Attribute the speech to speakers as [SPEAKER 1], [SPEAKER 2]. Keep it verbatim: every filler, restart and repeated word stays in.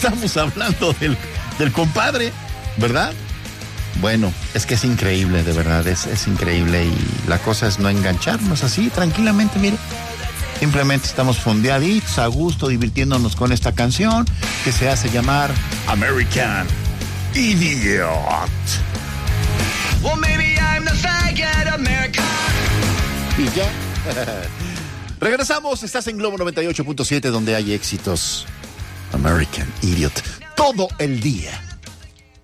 [SPEAKER 1] estamos hablando del, del compadre, ¿verdad? Bueno, es que es increíble, de verdad, es, es increíble y la cosa es no engancharnos así, tranquilamente, mire. Simplemente estamos fondeaditos, a gusto, divirtiéndonos con esta canción que se hace llamar American Idiot.
[SPEAKER 2] Well, maybe I'm the faggot American.
[SPEAKER 1] Y ya. Regresamos, estás en Globo noventa y ocho punto siete donde hay éxitos. American Idiot. Todo el día.